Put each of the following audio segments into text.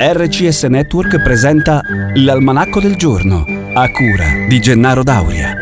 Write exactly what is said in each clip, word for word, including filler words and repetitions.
R C S Network presenta l'Almanacco del Giorno, a cura di Gennaro Dauria.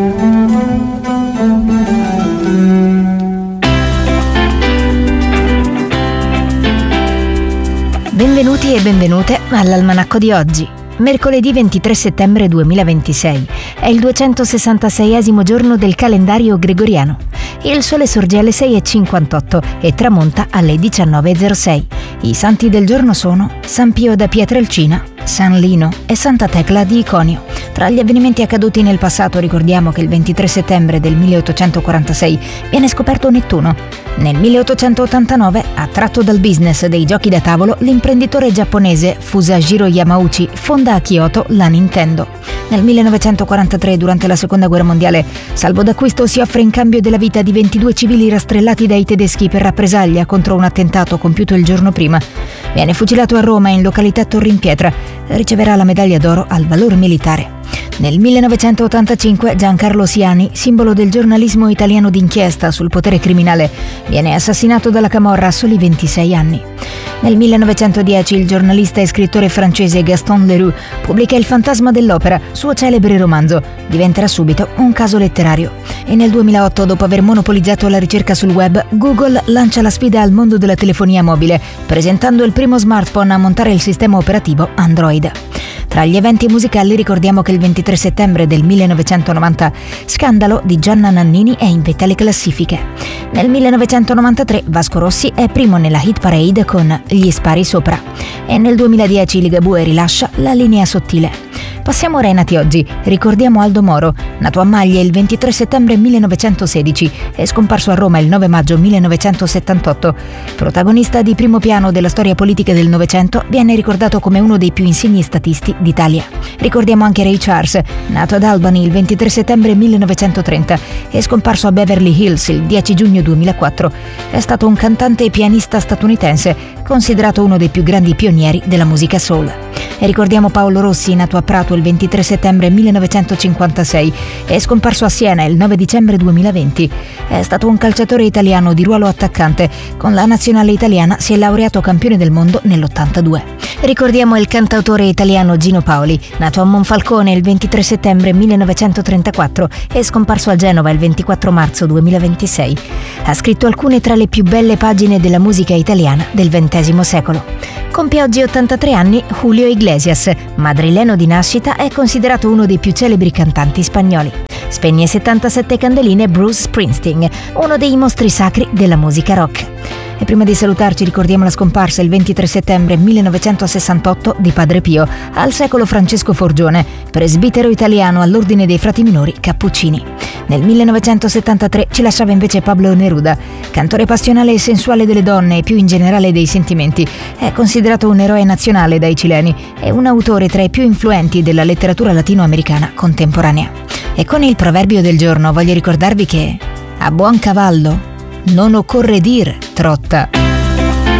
Benvenuti e benvenute all'Almanacco di oggi. Mercoledì ventitré settembre duemilaventisei. È il duecentosessantaseiesimo giorno del calendario gregoriano. Il sole sorge alle sei e cinquantotto e tramonta alle diciannove e zero sei. I santi del giorno sono San Pio da Pietrelcina, San Lino e Santa Tecla di Iconio. Tra gli avvenimenti accaduti nel passato ricordiamo che il ventitré settembre del milleottocentoquarantasei viene scoperto Nettuno. Nel milleottocentottantanove, attratto dal business dei giochi da tavolo, l'imprenditore giapponese Fusajiro Yamauchi fonda a Kyoto la Nintendo. Nel millenovecentoquarantatré, durante la Seconda Guerra Mondiale, salvo d'acquisto si offre in cambio della vita di ventidue civili rastrellati dai tedeschi per rappresaglia contro un attentato compiuto il giorno prima. Viene fucilato a Roma in località Torrimpietra. Riceverà la medaglia d'oro al valor militare. Nel millenovecentottantacinque Giancarlo Siani, simbolo del giornalismo italiano d'inchiesta sul potere criminale, viene assassinato dalla camorra a soli ventisei anni. Nel millenovecentodieci il giornalista e scrittore francese Gaston Leroux pubblica Il fantasma dell'opera, suo celebre romanzo. Diventerà subito un caso letterario. E nel duemilaotto, dopo aver monopolizzato la ricerca sul web, Google lancia la sfida al mondo della telefonia mobile, presentando il primo smartphone a montare il sistema operativo Android. Tra gli eventi musicali ricordiamo che il ventitré settembre del millenovecentonovanta Scandalo di Gianna Nannini è in vetta alle classifiche. Nel millenovecentonovantatré Vasco Rossi è primo nella hit parade con Gli spari sopra. E nel duemiladieci Ligabue rilascia La linea sottile. Passiamo ora ai nati oggi. Ricordiamo Aldo Moro, nato a Maglie il ventitré settembre millenovecentosedici e scomparso a Roma il nove maggio millenovecentosettantotto. Protagonista di primo piano della storia politica del Novecento, viene ricordato come uno dei più insigni statisti d'Italia. Ricordiamo anche Ray Charles, nato ad Albany il ventitré settembre millenovecentotrenta e scomparso a Beverly Hills il dieci giugno duemilaquattro. È stato un cantante e pianista statunitense, considerato uno dei più grandi pionieri della musica soul. E ricordiamo Paolo Rossi, nato a Prato il ventitré settembre millenovecentocinquantasei e scomparso a Siena il nove dicembre duemilaventi. È stato un calciatore italiano di ruolo attaccante. Con la nazionale italiana si è laureato campione del mondo nell'ottantadue. Ricordiamo il cantautore italiano Gino Paoli, nato a Monfalcone il ventitré settembre millenovecentotrentaquattro e scomparso a Genova il ventiquattro marzo duemilaventisei. Ha scritto alcune tra le più belle pagine della musica italiana del ventesimo secolo. Compie oggi ottantatré anni Julio Iglesias, madrileno di nascita, è considerato uno dei più celebri cantanti spagnoli. Spegne settantasette candeline Bruce Springsteen, uno dei mostri sacri della musica rock. E prima di salutarci ricordiamo la scomparsa il ventitré settembre millenovecentosessantotto di Padre Pio, al secolo Francesco Forgione, presbitero italiano all'ordine dei frati minori Cappuccini. Nel millenovecentosettantatré ci lasciava invece Pablo Neruda, cantore passionale e sensuale delle donne e più in generale dei sentimenti. È considerato un eroe nazionale dai cileni e un autore tra i più influenti della letteratura latinoamericana contemporanea. E con il proverbio del giorno voglio ricordarvi che a buon cavallo non occorre dir trotta.